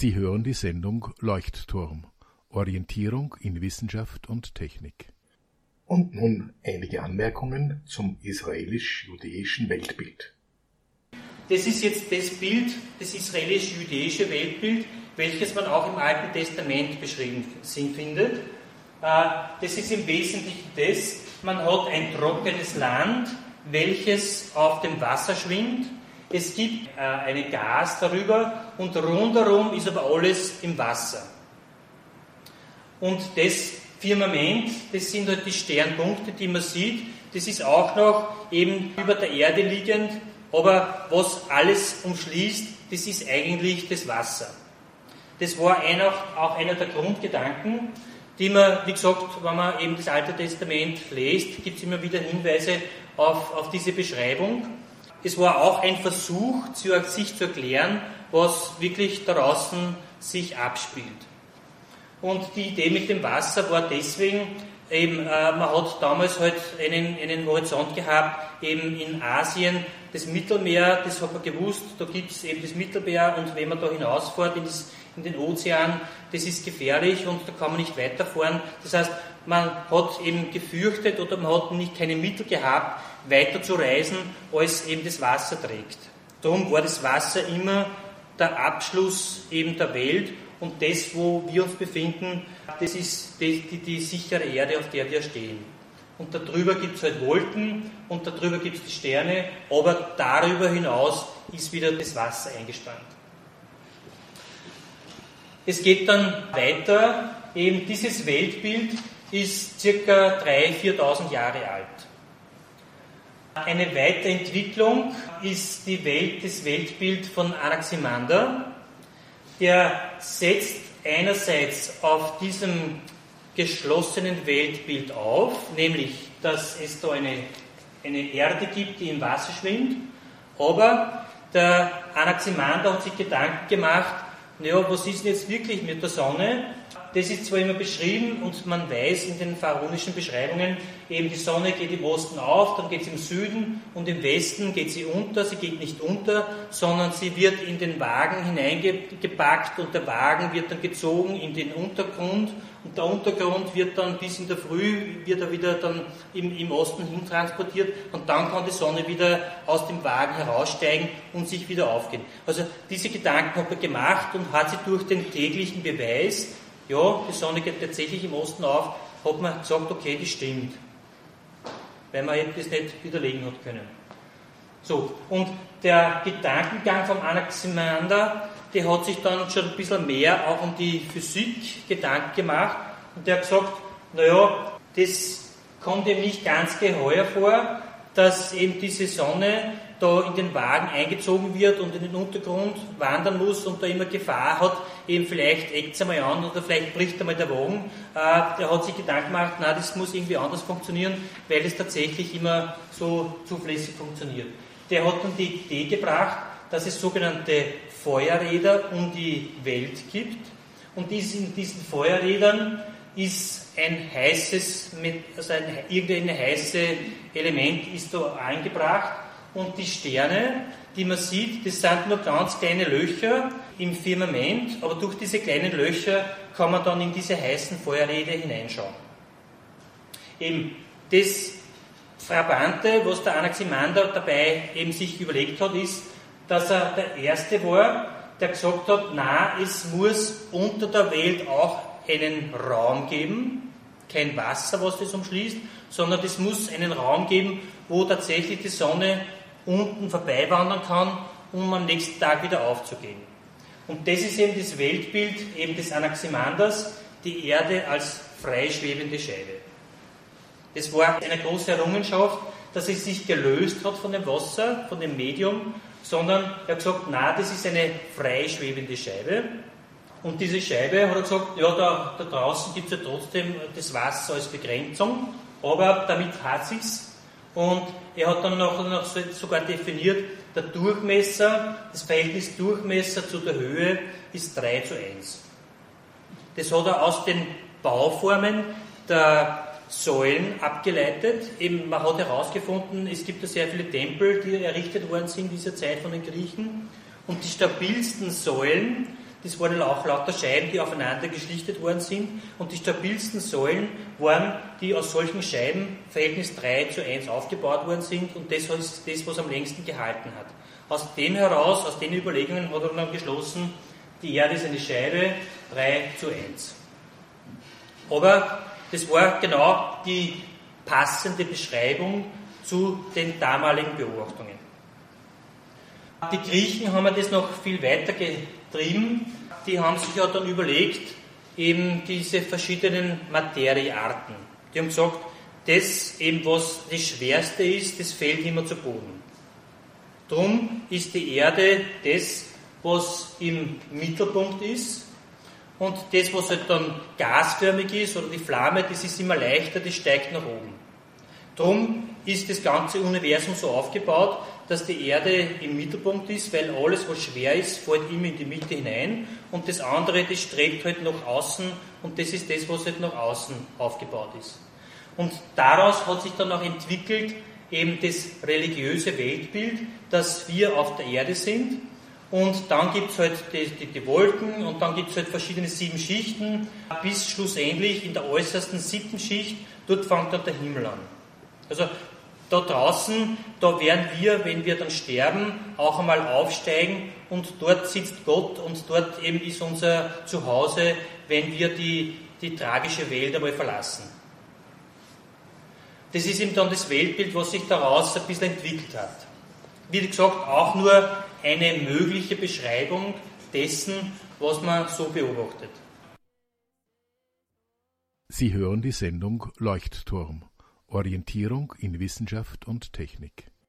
Sie hören die Sendung Leuchtturm. Orientierung in Wissenschaft und Technik. Und nun einige Anmerkungen zum israelisch-jüdischen Weltbild. Das ist jetzt das Bild, das israelisch-jüdische Weltbild, welches man auch im Alten Testament beschrieben findet. Das ist im Wesentlichen das, man hat ein trockenes Land, welches auf dem Wasser schwimmt. Es gibt einen Gas darüber und rundherum ist aber alles im Wasser. Und das Firmament, das sind halt die Sternpunkte, die man sieht, das ist auch noch eben über der Erde liegend, aber was alles umschließt, das ist eigentlich das Wasser. Das war auch einer der Grundgedanken, die man, wie gesagt, wenn man eben das Alte Testament liest, gibt es immer wieder Hinweise auf diese Beschreibung. Es war auch ein Versuch, sich zu erklären, was wirklich draußen sich abspielt. Und die Idee mit dem Wasser war deswegen, eben, man hat damals halt einen Horizont gehabt, eben in Asien, das Mittelmeer, das hat man gewusst, da gibt es eben das Mittelmeer und wenn man da hinausfährt in den Ozean, das ist gefährlich und da kann man nicht weiterfahren. Das heißt, man hat eben gefürchtet oder man hat keine Mittel gehabt, weiter zu reisen, als eben das Wasser trägt. Darum war das Wasser immer der Abschluss eben der Welt und das, wo wir uns befinden, das ist die sichere Erde, auf der wir stehen. Und darüber gibt es halt Wolken und darüber gibt es die Sterne, aber darüber hinaus ist wieder das Wasser eingespannt. Es geht dann weiter, eben dieses Weltbild ist ca. 3.000, 4.000 Jahre alt. Eine Weiterentwicklung ist das Weltbild von Anaximander. Der setzt einerseits auf diesem geschlossenen Weltbild auf, nämlich, dass es da eine Erde gibt, die im Wasser schwimmt, aber der Anaximander hat sich Gedanken gemacht, naja, was ist denn jetzt wirklich mit der Sonne? Das ist zwar immer beschrieben und man weiß in den pharaonischen Beschreibungen, eben die Sonne geht im Osten auf, dann geht sie im Süden und im Westen geht sie unter. Sie geht nicht unter, sondern sie wird in den Wagen hineingepackt und der Wagen wird dann gezogen in den Untergrund und der Untergrund wird dann bis in der Früh, wird er wieder dann im Osten hin transportiert und dann kann die Sonne wieder aus dem Wagen heraussteigen und sich wieder aufgehen. Also diese Gedanken hat er gemacht und hat sie durch den täglichen Beweis, ja, die Sonne geht tatsächlich im Osten auf, hat man gesagt, okay, das stimmt. Weil man das nicht widerlegen hat können. So, und der Gedankengang vom Anaximander, der hat sich dann schon ein bisschen mehr auch um die Physik Gedanken gemacht und der hat gesagt, naja, das kommt ihm nicht ganz geheuer vor, dass eben diese Sonne da in den Wagen eingezogen wird und in den Untergrund wandern muss und da immer Gefahr hat, eben vielleicht eckt es einmal an oder vielleicht bricht einmal der Wagen. Der hat sich Gedanken gemacht, na, das muss irgendwie anders funktionieren, weil es tatsächlich immer so zuverlässig funktioniert. Der hat dann die Idee gebracht, dass es sogenannte Feuerräder um die Welt gibt und in diesen Feuerrädern ist ein heißes, also irgendein heißes Element ist da eingebracht. Und die Sterne, die man sieht, das sind nur ganz kleine Löcher im Firmament, aber durch diese kleinen Löcher kann man dann in diese heißen Feuerräder hineinschauen. Eben das Frappante, was der Anaximander dabei eben sich überlegt hat, ist, dass er der Erste war, der gesagt hat, na, es muss unter der Welt auch einen Raum geben, kein Wasser, was das umschließt, sondern es muss einen Raum geben, wo tatsächlich die Sonne unten vorbeiwandern kann, um am nächsten Tag wieder aufzugehen. Und das ist eben das Weltbild eben des Anaximanders, die Erde als freischwebende Scheibe. Das war eine große Errungenschaft, dass es sich gelöst hat von dem Wasser, von dem Medium, sondern er hat gesagt, na, das ist eine freischwebende Scheibe. Und diese Scheibe, hat er gesagt, ja, da draußen gibt es ja trotzdem das Wasser als Begrenzung, aber damit hat sich's. Und er hat dann noch sogar definiert, der Durchmesser, das Verhältnis Durchmesser zu der Höhe ist 3:1. Das hat er aus den Bauformen der Säulen abgeleitet. Eben, man hat herausgefunden, es gibt ja sehr viele Tempel, die errichtet worden sind in dieser Zeit von den Griechen. Und die stabilsten Säulen, das waren auch lauter Scheiben, die aufeinander geschlichtet worden sind, und die stabilsten Säulen waren, die aus solchen Scheiben Verhältnis 3:1 aufgebaut worden sind, und das ist das, was am längsten gehalten hat. Aus dem heraus, aus den Überlegungen hat er dann geschlossen, die Erde ist eine Scheibe 3:1. Aber das war genau die passende Beschreibung zu den damaligen Beobachtungen. Die Griechen haben das noch viel weiter getrieben. Die haben sich ja dann überlegt, eben diese verschiedenen Materiearten. Die haben gesagt, das eben, was das Schwerste ist, das fällt immer zu Boden. Drum ist die Erde das, was im Mittelpunkt ist, und das, was halt dann gasförmig ist, oder die Flamme, das ist immer leichter, das steigt nach oben. Drum ist das ganze Universum so aufgebaut, dass die Erde im Mittelpunkt ist, weil alles, was schwer ist, fällt immer in die Mitte hinein, und das andere, das strebt halt nach außen, und das ist das, was halt nach außen aufgebaut ist. Und daraus hat sich dann auch entwickelt eben das religiöse Weltbild, dass wir auf der Erde sind, und dann gibt es halt die Wolken, und dann gibt es halt verschiedene 7 Schichten, bis schlussendlich in der äußersten 7. Schicht, dort fängt dann der Himmel an. Also da draußen, da werden wir, wenn wir dann sterben, auch einmal aufsteigen, und dort sitzt Gott, und dort eben ist unser Zuhause, wenn wir die tragische Welt einmal verlassen. Das ist eben dann das Weltbild, was sich daraus ein bisschen entwickelt hat. Wie gesagt, auch nur eine mögliche Beschreibung dessen, was man so beobachtet. Sie hören die Sendung Leuchtturm. Orientierung in Wissenschaft und Technik.